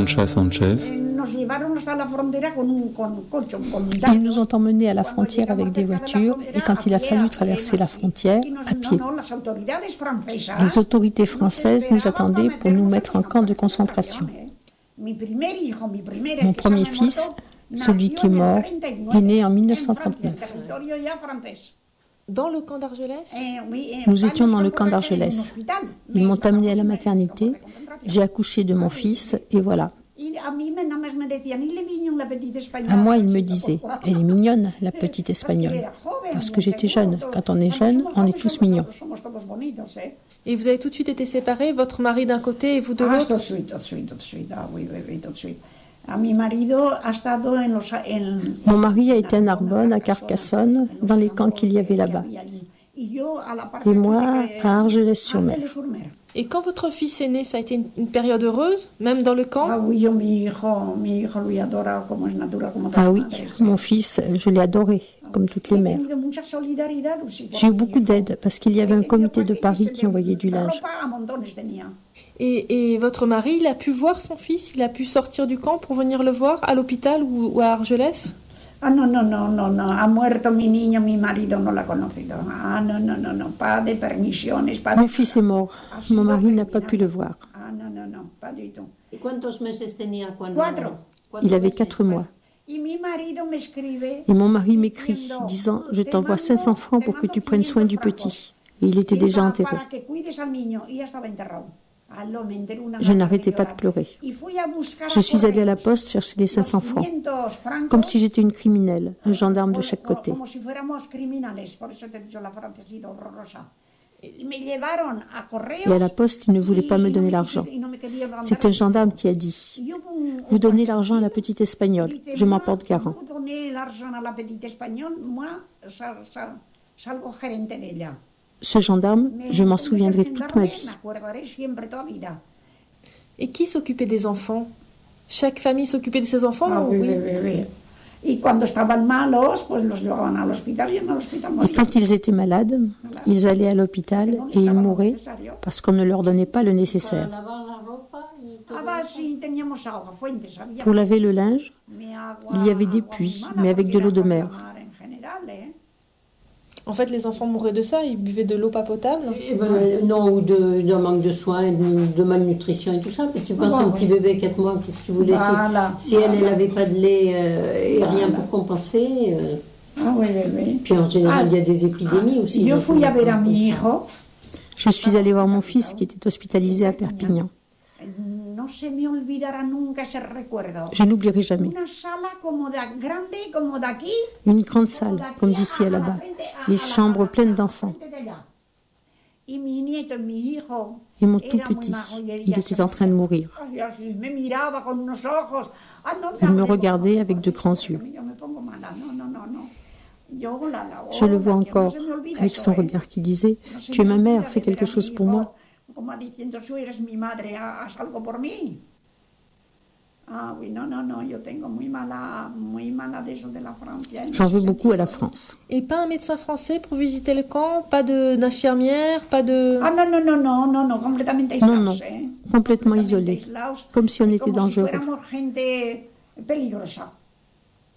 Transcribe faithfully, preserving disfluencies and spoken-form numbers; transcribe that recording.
Concha Sanchez. Ils nous ont emmenés à la frontière avec des voitures et quand il a fallu traverser la frontière, à pied. Les autorités françaises nous attendaient pour nous mettre en camp de concentration. Mon premier fils, celui qui est mort, est né en mille neuf cent trente-neuf. Dans le camp d'Argelès ? Nous étions dans le camp d'Argelès. Ils m'ont amené à la maternité, j'ai accouché de mon fils et voilà. À moi, ils me disaient, elle est mignonne, la petite espagnole. Parce que j'étais jeune. Quand on est jeune, on est tous mignons. Et vous avez tout de suite été séparés, votre mari d'un côté et vous de l'autre ? Tout de suite, tout de suite, tout de suite. Ah oui, oui, oui, tout de suite. Mon mari a été à Narbonne, à Carcassonne, dans les camps qu'il y avait là-bas. Et moi, à Argelès-sur-Mer. Et quand votre fils est né, ça a été une, une période heureuse, même dans le camp ? Ah oui, mon fils, je l'ai adoré, comme toutes les mères. J'ai eu beaucoup d'aide, parce qu'il y avait un comité de Paris qui envoyait du linge. Et, et votre mari, il a pu voir son fils ? Il a pu sortir du camp pour venir le voir à l'hôpital ou, ou à Argelès ? Ah non, non, non, non, non, ha muerto mi niño, mi marido no l'ha conocido. Ah non, non, non, non, pas de permisiones, pas de... Mon fils est mort, mon mari n'a pas pu le voir. Ah non, non, non, pas du tout. ¿Y cuántos meses tenía cuando... Cuatro. Il avait quatre mois. Y mi marido me escribe... Et mon mari m'écrit, disant, je t'envoie cinq cents francs pour que tu prennes soin du petit. Et il était déjà enterré. Je n'arrêtais pas de pleurer. Je suis allée à la poste chercher les cinq cents francs, comme si j'étais une criminelle, un gendarme de chaque côté. Et à la poste, il ne voulait pas me donner l'argent. C'est un gendarme qui a dit, vous donnez l'argent à la petite espagnole, je m'en porte garant. Ce gendarme, je m'en souviendrai toute ma vie. Et qui s'occupait des enfants ? Chaque famille s'occupait de ses enfants ? Ah, oui, oui, oui, oui. Et quand ils étaient malades, ils allaient à l'hôpital et ils mouraient parce qu'on ne leur donnait pas le nécessaire. Pour laver le linge, il y avait des puits, mais avec de l'eau de mer. En fait, les enfants mouraient de ça, ils buvaient de l'eau pas potable. Eh ben, non, ou de, d'un manque de soins, de, de malnutrition et tout ça. Mais tu penses à un petit bébé, quatre mois, qu'est-ce que tu voulais voilà, Si, si voilà. elle n'avait pas de lait euh, et voilà. rien pour compenser. Euh... Ah oui, oui, oui. Puis en général, il ah, y a des épidémies ah, aussi. Je suis allée voir mon fils qui était hospitalisé à Perpignan. Je n'oublierai jamais. Une grande salle, comme d'ici à là-bas. Des chambres pleines d'enfants. Et mon tout petit, il était en train de mourir. Il me regardait avec de grands yeux. Je le vois encore, avec son regard qui disait « Tu es ma mère, fais quelque chose pour moi ». Como diciendo, si eres mi madre, haz algo por mí. Ah oui, non, non, non, yo tengo muy mala, muy mala de eso de la Francia. J'en veux beaucoup à la France. Et pas un médecin français pour visiter le camp, pas de d'infirmière, pas de... Ah non, non, non, non, non, non, complètement aislados. Non, non, complètement isolés, comme si on était dangereux. Como si fuéramos gente peligrosa.